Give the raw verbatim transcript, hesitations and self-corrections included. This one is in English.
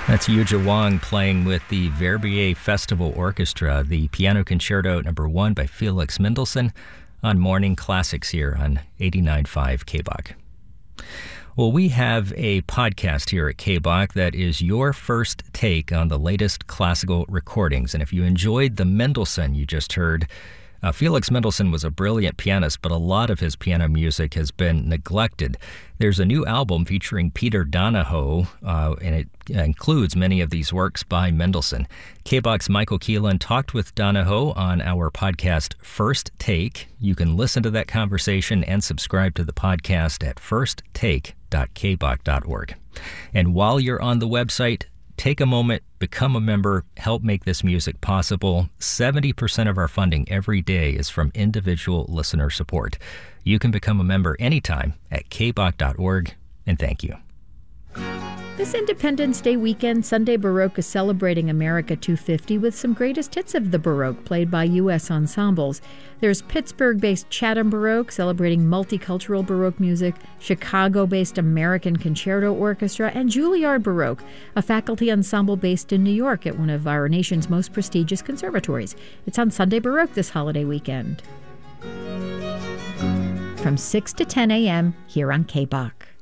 That's Yuja Wang playing with the Verbier Festival Orchestra, the Piano Concerto Number One by Felix Mendelssohn on Morning Classics here on eighty-nine point five K B O C. Well, we have a podcast here at K B O C that is your first take on the latest classical recordings. And if you enjoyed the Mendelssohn you just heard, Uh, Felix Mendelssohn was a brilliant pianist, but a lot of his piano music has been neglected. There's a new album featuring Peter Donahoe, uh, and it includes many of these works by Mendelssohn. K B O C's Michael Keelan talked with Donahoe on our podcast First Take. You can listen to that conversation and subscribe to the podcast at first take dot k b o c dot org. And while you're on the website, take a moment, become a member, help make this music possible. seventy percent of our funding every day is from individual listener support. You can become a member anytime at k b o c dot org, and thank you. This Independence Day weekend, Sunday Baroque is celebrating America two fifty with some greatest hits of the Baroque played by U S ensembles. There's Pittsburgh-based Chatham Baroque celebrating multicultural Baroque music, Chicago-based American Concerto Orchestra, and Juilliard Baroque, a faculty ensemble based in New York at one of our nation's most prestigious conservatories. It's on Sunday Baroque this holiday weekend. From six to ten a.m. here on K B O C.